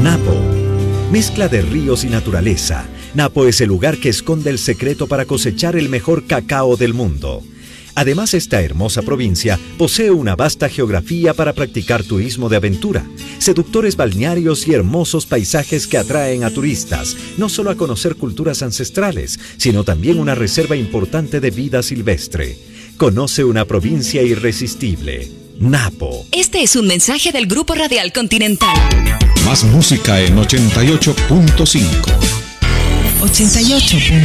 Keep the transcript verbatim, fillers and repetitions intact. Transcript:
Napo. Mezcla de ríos y naturaleza. Napo es el lugar que esconde el secreto para cosechar el mejor cacao del mundo. Además, esta hermosa provincia posee una vasta geografía para practicar turismo de aventura, seductores balnearios y hermosos paisajes que atraen a turistas, no solo a conocer culturas ancestrales, sino también una reserva importante de vida silvestre. Conoce una provincia irresistible. Napo. Este es un mensaje del Grupo Radial Continental. Más música en ochenta y ocho punto cinco. ochenta y ocho.